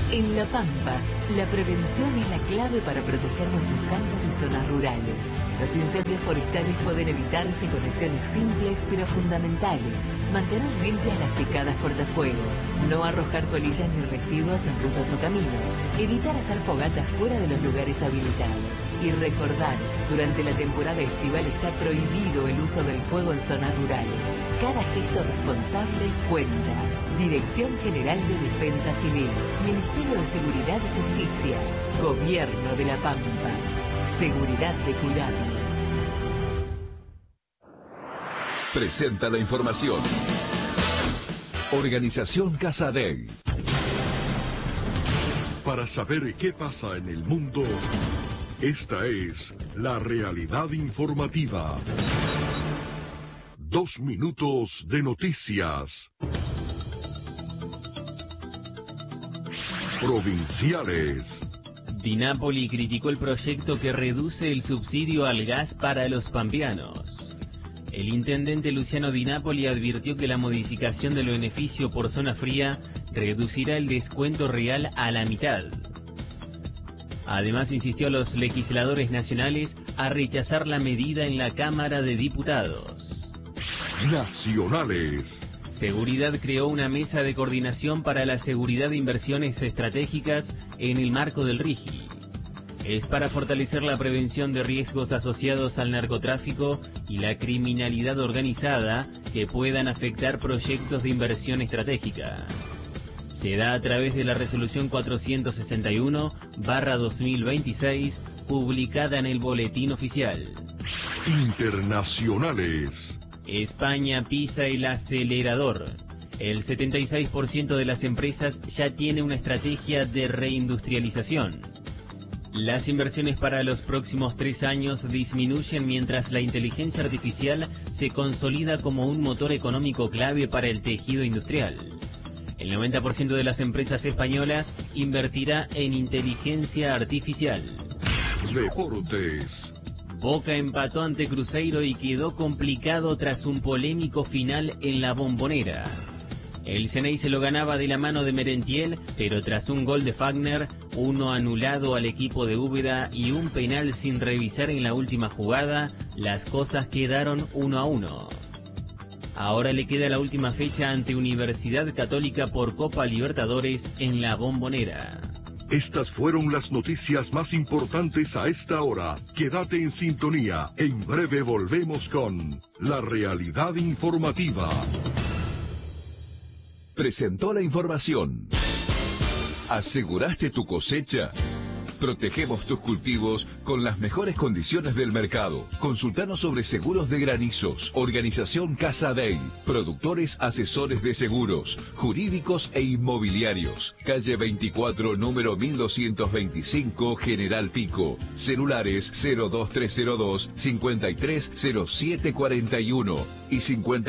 En La Pampa, la prevención es la clave para proteger nuestros campos y zonas rurales. Los incendios forestales pueden evitarse con acciones simples pero fundamentales. Mantener limpias las picadas cortafuegos, no arrojar colillas ni residuos en rutas o caminos, evitar hacer fogatas fuera de los lugares habilitados y recordar, durante la temporada estival está prohibido el uso del fuego en zonas rurales. Cada gesto responsable cuenta. Dirección General de Defensa Civil, Ministerio de Seguridad y Justicia, Gobierno de La Pampa. Seguridad de cuidarnos. Presenta la información. Organización Casadei. Para saber qué pasa en el mundo, esta es la realidad informativa. 2 minutos de noticias. Provinciales. Di Napoli criticó el proyecto que reduce el subsidio al gas para los pampeanos. El intendente Luciano Di Napoli advirtió que la modificación del beneficio por zona fría reducirá el descuento real a la mitad. Además, insistió a los legisladores nacionales a rechazar la medida en la Cámara de Diputados. Nacionales. Seguridad creó una mesa de coordinación para la seguridad de inversiones estratégicas en el marco del RIGI. Es para fortalecer la prevención de riesgos asociados al narcotráfico y la criminalidad organizada que puedan afectar proyectos de inversión estratégica. Se da a través de la resolución 461/2026, publicada en el Boletín Oficial. Internacionales. España pisa el acelerador. El 76% de las empresas ya tiene una estrategia de reindustrialización. Las inversiones para los próximos 3 años disminuyen mientras la inteligencia artificial se consolida como un motor económico clave para el tejido industrial. El 90% de las empresas españolas invertirá en inteligencia artificial. Deportes. Boca empató ante Cruzeiro y quedó complicado tras un polémico final en la Bombonera. El Xeneize se lo ganaba de la mano de Merentiel, pero tras un gol de Fagner, uno anulado al equipo de Úbeda y un penal sin revisar en la última jugada, las cosas quedaron 1-1. Ahora le queda la última fecha ante Universidad Católica por Copa Libertadores en la Bombonera. Estas fueron las noticias más importantes a esta hora. Quédate en sintonía. En breve volvemos con la realidad informativa. Presentó la información. ¿Aseguraste tu cosecha? Protegemos tus cultivos con las mejores condiciones del mercado. Consultanos sobre seguros de granizos. Organización Casadei. Productores asesores de seguros, jurídicos e inmobiliarios. Calle 24, número 1225, General Pico. Celulares 02302 530741 y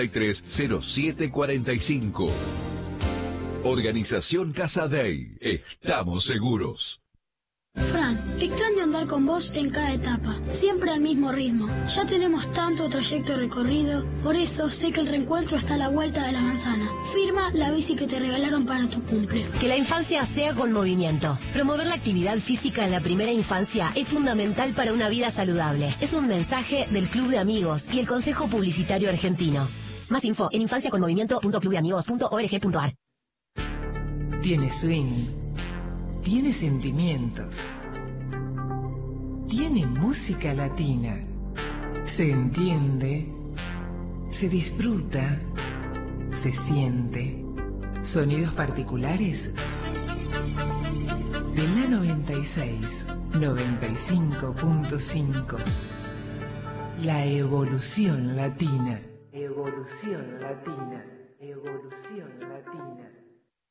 530745. Organización Casadei. Estamos seguros. Fran, extraño andar con vos en cada etapa, siempre al mismo ritmo. Ya tenemos tanto trayecto recorrido, por eso sé que el reencuentro está a la vuelta de la manzana. Firma la bici que te regalaron para tu cumple. Que la infancia sea con movimiento. Promover la actividad física en la primera infancia es fundamental para una vida saludable. Es un mensaje del Club de Amigos y el Consejo Publicitario Argentino. Más info en infanciaconmovimiento.clubdeamigos.org.ar. Tiene swing. Tiene sentimientos. Tiene música latina. Se entiende. Se disfruta. Se siente. Sonidos particulares. De la 96, 95.5. La evolución latina. Evolución latina. Evolución latina.